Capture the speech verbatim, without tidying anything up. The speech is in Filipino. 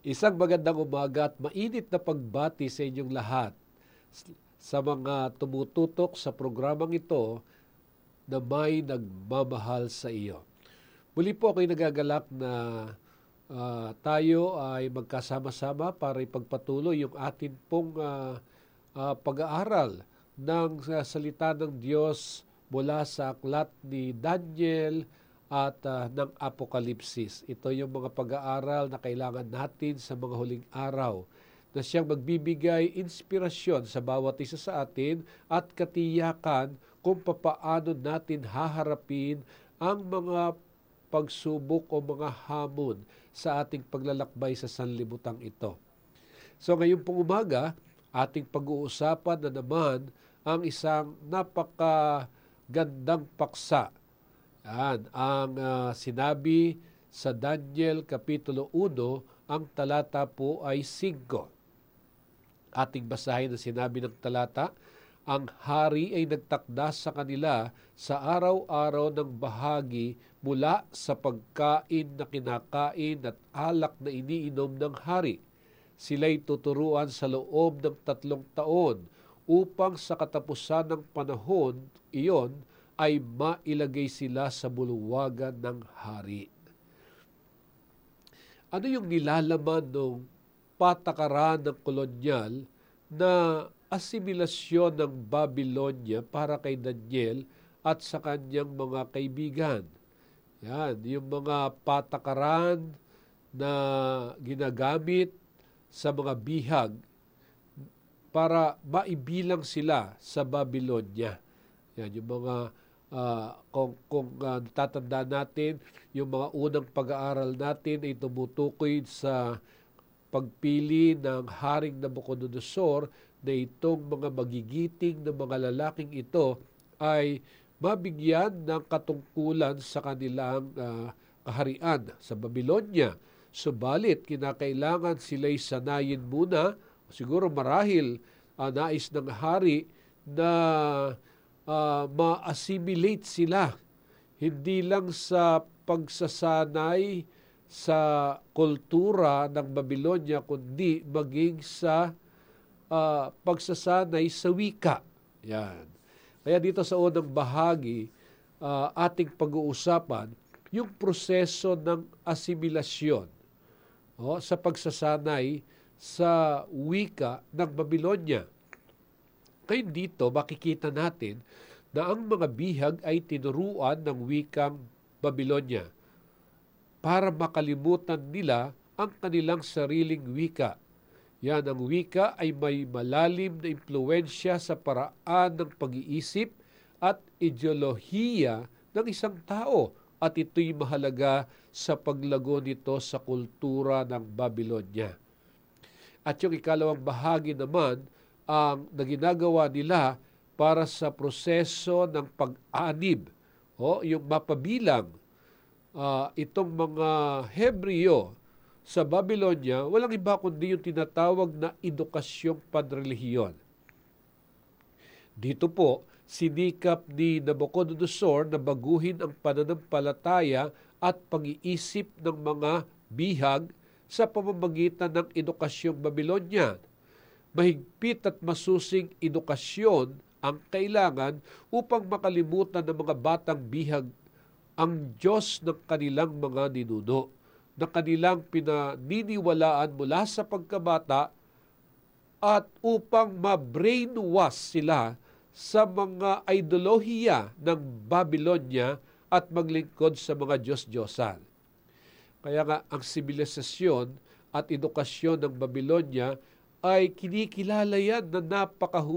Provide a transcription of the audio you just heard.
Isang magandang umaga at mainit na pagbati sa inyong lahat sa mga tumututok sa programang ito na may nagmamahal sa iyo. Muli po ako'y nagagalak na uh, tayo ay magkasama-sama para ipagpatuloy yung atin pong uh, uh, pag-aaral ng uh, salita ng Diyos mula sa aklat ni Daniel at uh, ng Apokalipsis. Ito yung mga pag-aaral na kailangan natin sa mga huling araw na siyang magbibigay inspirasyon sa bawat isa sa atin at katiyakan kung papaano natin haharapin ang mga pagsubok o mga hamon sa ating paglalakbay sa sanlibutan ito. So ngayon pong umaga, ating pag-uusapan na naman ang isang napakagandang paksa. Yan, ang uh, sinabi sa Daniel Kapitulo one, ang talata po ay five. Ating basahin na sinabi ng talata, ang hari ay nagtakda sa kanila sa araw-araw ng bahagi mula sa pagkain na kinakain at alak na iniinom ng hari. Sila'y tuturuan sa loob ng tatlong taon upang sa katapusan ng panahon iyon ay mailagay sila sa bulwagan ng hari. Ano yung nilalaman ng patakaran ng kolonyal na asimilasyon ng Babylonia para kay Daniel at sa kanyang mga kaibigan? Yan, yung mga patakaran na ginagamit sa mga bihag para maibilang sila sa Babylonia. Yan, yung mga Uh, kung kung uh, tatandaan natin, yung mga unang pag-aaral natin ay tumutukoy sa pagpili ng Haring Nabucodonosor na itong mga magigiting na mga lalaking ito ay mabigyan ng katungkulan sa kanilang uh, kaharian sa Babylonia. Subalit, kinakailangan sila'y sanayin muna, siguro marahil uh, nais ng hari na Uh, ma-assimilate sila, hindi lang sa pagsasanay sa kultura ng Babylonia, kundi maging sa uh, pagsasanay sa wika. Yan. Kaya dito sa unang bahagi, uh, ating pag-uusapan yung proseso ng asimilasyon o, sa pagsasanay sa wika ng Babylonia. Ngayon dito, makikita natin na ang mga bihag ay tinuruan ng wikang Babylonia para makalimutan nila ang kanilang sariling wika. Yan, ang wika ay may malalim na impluwensya sa paraan ng pag-iisip at ideolohiya ng isang tao at ito'y mahalaga sa paglago nito sa kultura ng Babylonia. At yung ikalawang bahagi naman, ang naginagawa nila para sa proseso ng pag-anib o yung mapabilang uh, itong mga Hebreo sa Babylonia, walang iba kundi yung tinatawag na edukasyong panrelihiyon. Dito po, sinikap ni Nabucodonosor na baguhin ang pananampalataya at pag-iisip ng mga bihag sa pamamagitan ng edukasyong Babylonia. Mahigpit at masusing edukasyon ang kailangan upang makalimutan ng mga batang bihag ang Diyos ng kanilang mga ninuno, na kanilang pinaniniwalaan mula sa pagkabata at upang ma-brainwash sila sa mga ideolohiya ng Babylonia at maglingkod sa mga Diyos-Diyosan. Kaya nga ang sibilisasyon at edukasyon ng Babylonia ay kinikilala yan na napakahusay